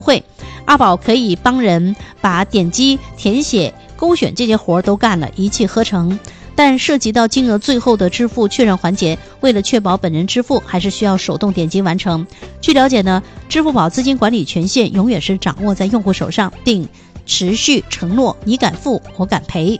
会，阿宝可以帮人把点击、填写、勾选这些活都干了，一气呵成。但涉及到金额最后的支付确认环节，为了确保本人支付，还是需要手动点击完成。据了解呢，支付宝资金管理权限永远是掌握在用户手上，并持续承诺你敢付我敢赔。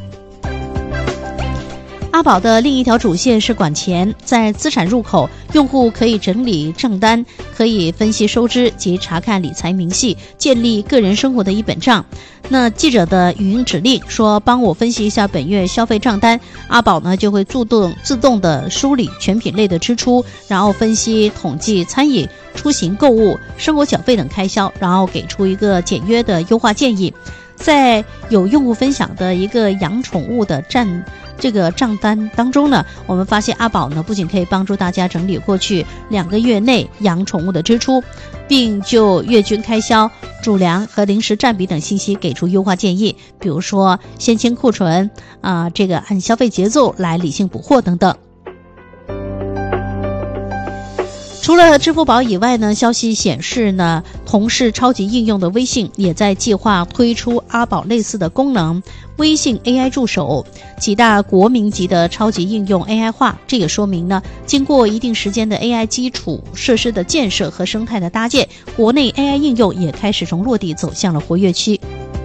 阿宝的另一条主线是管钱，在资产入口，用户可以整理账单，可以分析收支及查看理财明细，建立个人生活的一本账。那记者的语音指令说帮我分析一下本月消费账单，阿宝呢就会自动的梳理全品类的支出，然后分析统计餐饮、出行、购物、生活小费等开销，然后给出一个简约的优化建议。在有用户分享的一个养宠物的账单当中呢，我们发现阿宝呢不仅可以帮助大家整理过去2个月内养宠物的支出，并就月均开销、主粮和零食占比等信息给出优化建议，比如说先清库存按消费节奏来理性补货等等。除了支付宝以外呢，消息显示呢，同是超级应用的微信也在计划推出阿宝类似的功能，微信 AI 助手，几大国民级的超级应用 AI 化。这也说明呢，经过一定时间的 AI 基础设施的建设和生态的搭建，国内 AI 应用也开始从落地走向了活跃期。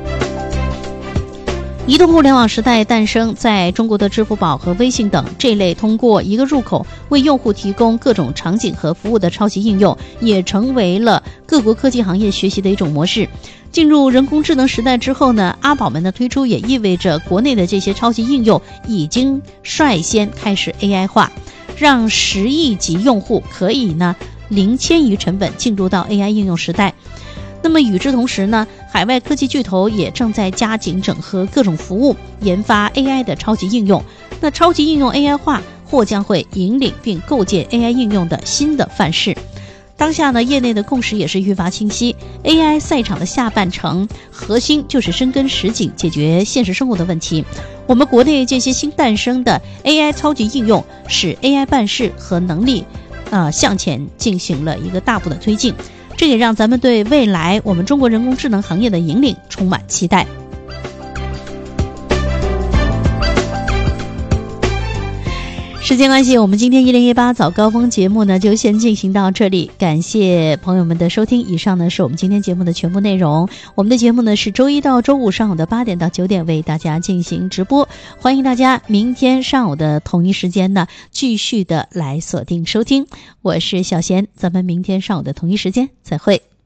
移动互联网时代诞生，在中国的支付宝和微信等这类通过一个入口为用户提供各种场景和服务的超级应用，也成为了各国科技行业学习的一种模式。进入人工智能时代之后呢，阿宝们的推出也意味着国内的这些超级应用已经率先开始 AI 化，让10亿级用户可以呢零千余成本进入到 AI 应用时代。那么与之同时呢，海外科技巨头也正在加紧整合各种服务，研发 AI 的超级应用。那超级应用 AI 化或将会引领并构建 AI 应用的新的范式。当下呢，业内的共识也是愈发清晰， AI 赛场的下半程核心就是深耕实景，解决现实生活的问题。我们国内这些新诞生的 AI 超级应用，使 AI 办事和能力向前进行了一个大步的推进。这也让咱们对未来我们中国人工智能行业的引领充满期待。时间关系，我们今天1018早高峰节目呢就先进行到这里，感谢朋友们的收听。以上呢是我们今天节目的全部内容。我们的节目呢是周一到周五上午的8点到9点为大家进行直播，欢迎大家明天上午的同一时间呢继续的来锁定收听。我是小贤，咱们明天上午的同一时间再会。